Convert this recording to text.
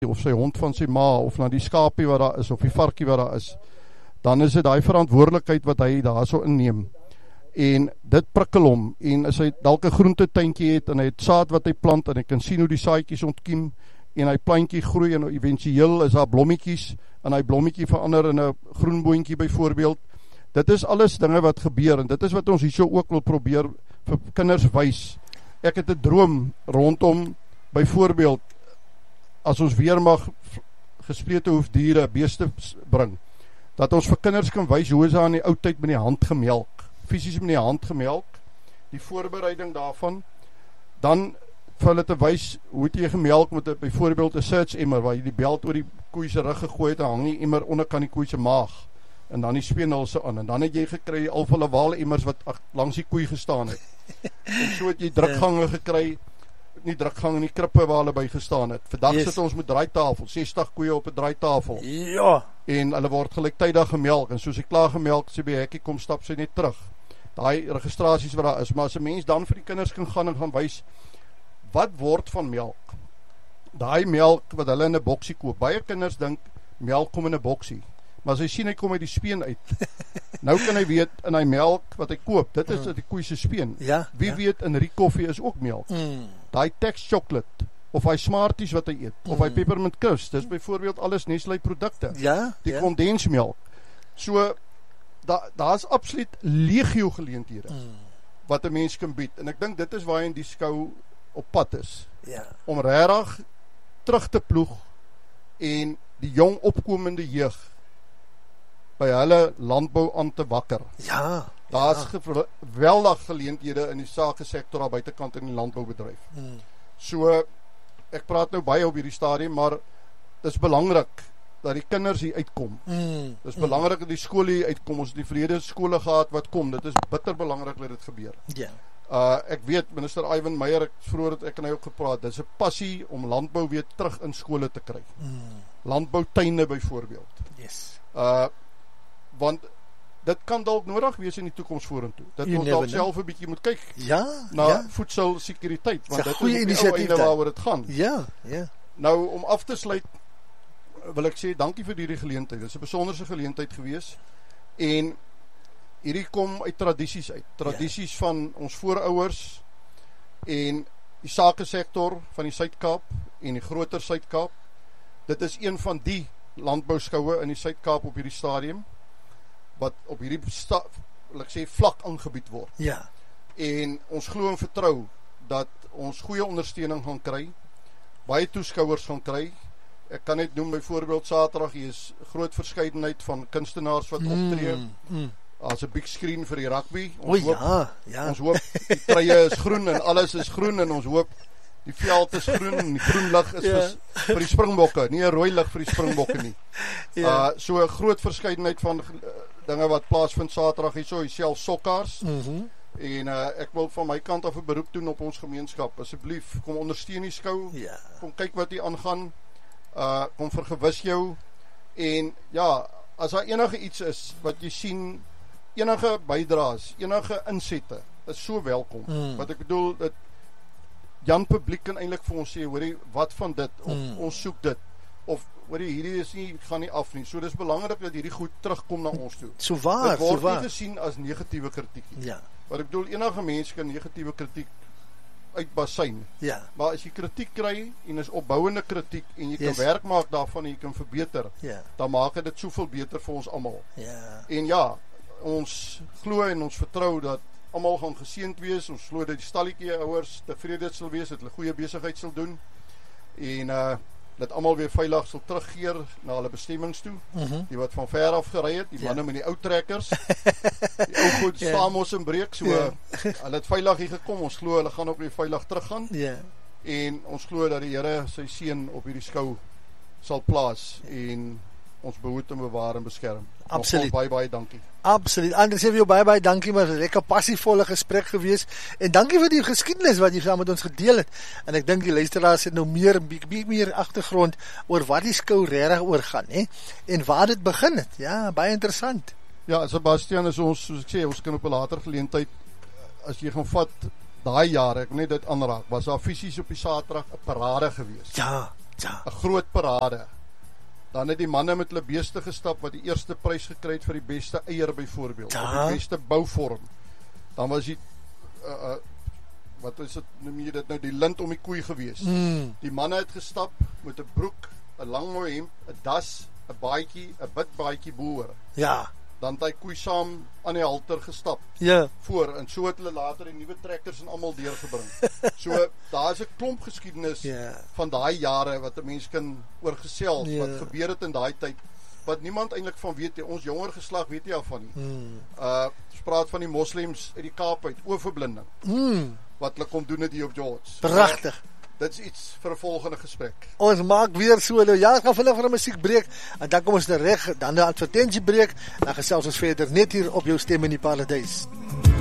of sy hond van sy ma, of na die skapie wat daar is, of die varkie wat daar is, dan is dit daai verantwoordelikheid wat hy daar so inneem. En dit prikkel hom, en as hy dalk 'n groentetuintjie het, en hy het saad wat hy plant, en hy kan sien hoe die saadjies ontkiem, en hy plantjie groei, en eventueel is daar blommetjies, en hy blommetjie verander in 'n groenboontjie byvoorbeeld. Dit is alles dinge wat gebeur, en dit is wat ons hierso ook wil probeer vir kinders wys. Ek het 'n droom rondom, byvoorbeeld, as ons weer mag gesplete hoefdiere, beeste bring, dat ons vir kinders kan wys hoe is daar in die ou tyd met die hand gemelk, fisies met die hand gemelk, die voorbereiding daarvan, dan vir hulle te wys, hoe het jy gemelk met byvoorbeeld 'n search emmer, waar jy die beld oor die koei se rug gegooi het, en hang die emmer onderkant die koei se maag, en dan die speenhulse aan, en dan het jy gekry al van lawaal emmers wat langs die koei gestaan het, en so het jy drukgange gekry, nie drukgang in die krippe waar hulle by gestaan het. Vandag sit ons met draaitafel, 60 koeie op 'n draaitafel. Ja. En hulle word gelyktydig gemelk, en soos hy klaar gemelk, sy by hekkie kom, stap sy net terug. Daai registrasies wat daar is, maar as 'n mens dan vir die kinders kan gaan en gaan wys, wat word van melk? Daai melk wat hulle in 'n boksie koop. Baie kinders dink melk kom in 'n boksie, maar as hy sien hy kom uit die speen uit, nou kan hy weet, in hy melk wat hy koop, dit is uit die koei se speen. Ja, Wie weet, in Rikoffie is ook melk. Daai Tex chocolate, of hy Smarties wat hy eet, of hy Peppermint Crisps, dis byvoorbeeld alles Nestlé produkte. Ja, Die kondensmelk. So, daar is absoluut legio geleenthede wat 'n mens kan bied. En ek dink dit is waarin die skou op pad is. Ja. Om regtig terug te ploeg en die jong opkomende jeug by hulle landbou aan te wakker. Ja. Daar is geweldig geleenthede in die sake sektor daar buitekant in die landboubedryf. So, ek praat nou baie op hierdie stadium, maar dit is belangrik dat die kinders hier uitkom. Dit is belangrik dat die skole hier uitkom. Ons het die verlede skole gehad wat kom. Dit is bitter belangrik dat dit gebeur. Ja. Ek weet, minister Ivan Meyer, vroeër het ek en hy ook gepraat, dit is 'n passie om landbou weer terug in skole te kry. Landboutuine byvoorbeeld. Yes. Want dit kan dalk nodig wees in die toekoms vorentoe. Dat ons dalk self 'n bietjie moet kyk na voedselsekuriteit, want dit is die ou einde waaroor dit gaan. Ja. Nou, om af te sluit, wil ek sê, dankie vir hierdie geleentheid. Dit is 'n besonderse geleentheid gewees. En hierdie kom uit tradisies uit. Tradisies van ons voorouers en die sake sektor van die Suid-Kaap en die groter Suid-Kaap. Dit is een van die landbouskoue in die Suid-Kaap op hierdie stadium wat op hierdie vlak aangebied word. Ja. En ons glo en vertrou dat ons goeie ondersteuning gaan kry, baie toeskouers gaan kry. Ek kan net noem byvoorbeeld Saterdag, hier is groot verskeidenheid van kunstenaars wat optree. As 'n big screen vir die rugby. Ons hoop die treye is groen en alles is groen, en ons hoop die veld is groen en die groen lig is vir die Springbokke, nie 'n rooi lig vir die Springbokke nie. So 'n groot verskeidenheid van dinge wat plaasvind Saterdag hierso, self sokkaars. En ek wil van my kant af 'n beroep doen op ons gemeenskap. Asseblief, kom ondersteun die skou. Kom kyk wat hier aangaan. Kom vergewis jou. En ja, as daar enige iets is wat jy sien, enige bydraes, enige insette, is so welkom. Wat ek bedoel, dat Jan publiek kan eintlik vir ons sê, hoorie, wat van dit, of ons soek dit, of hoorie, hierdie is nie, gaan nie af nie. So dis belangrik dat hierdie goed terugkom na ons toe. So waar, dit word nie gesien as negatiewe kritiek. Wat ek bedoel, enige mens kan negatiewe kritiek uitbasyn. Maar as jy kritiek kry, en is opbouende kritiek, en jy kan werk maak daarvan, en jy kan verbeter, dan maak dit soveel beter vir ons almal. En ja, ons glo en ons vertrou dat almal gaan geseënd wees. Ons glo dat die stalletjie ouers tevrede sal wees, dat hulle goeie besigheid sal doen, en dat almal weer veilig sal terugkeer na hulle bestemmings toe. Die wat van ver af gery het, die manne met die ou trekkers, die ou goed staan ons in breek, so hulle het veilig hier gekom. Ons glo hulle gaan ook weer veilig teruggaan. En ons glo dat die Here sy seën op hierdie skou sal plaas en ons behoed en bewaar en beskerm. Absoluut. Baie dankie. Absoluut. Anders sê vir jou baie dankie, maar 'n lekker passievolle gesprek gewees. En dankie vir die geskiedenis wat jy saam met ons gedeel het. En ek dink die luisteraars het nou meer agtergrond oor wat die skou regtig oor gaan, hè? En waar dit begin het. Ja, baie interessant. Ja, Sebastian, is ons, soos ek sê, ons kan op 'n later geleentheid, as jy gaan vat daai jare, ek wil net dit aanraak, was daar fisies op die Saterdag 'n parade gewees. Ja. 'n groot parade. Dan het die manne met hulle beeste gestap wat die eerste prys gekry het vir die beste eier byvoorbeeld, Ja. of die beste bouvorm. Dan was die wat is dit, noem jy dit nou, die lint om die koei gewees. Die manne het gestap met 'n broek, 'n lang mooi hemp, 'n das, 'n baadjie, 'n bidbaadjie boor. Ja. Dan het hy koei saam aan die halter gestap Ja. voor, en so het hulle later die nuwe trekkers en almal deurgebring. So daar is 'n klomp geskiedenis Ja. van daai jare wat 'n mens kan oorgesels, Ja. wat gebeur het in daai tyd wat niemand eintlik van weet nie. Ons jonger geslag weet nie daarvan nie. Ons praat van die moslems uit die Kaap uit, oorverblinding. Wat hulle kom doen het hier op George. Pragtig. Dit is iets vir 'n volgende gesprek. Ons maak weer so nou. Ja, ons gaan vinnig vir 'n musiekbreek en dan kom ons reg, dan 'n advertensiebreek, dan gesels ons verder net hier op jou stem in die paradys.